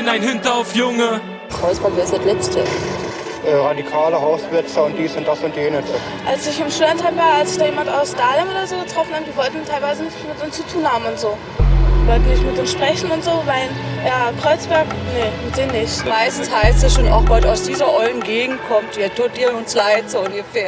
bin ein Hinter auf Junge. Kreuzberg, wer ist das Letzte? Radikale Hauswirtschaft und dies und das und jenes. Als ich im Studentheim war, als ich da jemand aus Dahlem oder so getroffen habe, die wollten teilweise nicht mit uns zu tun haben und so. Die wollten nicht mit uns sprechen und so, weil, ja, Kreuzberg, nee, mit denen nicht. Meistens heißt es schon, auch Gott aus dieser ollen Gegend kommt, ihr tut ihr uns leid, so ungefähr.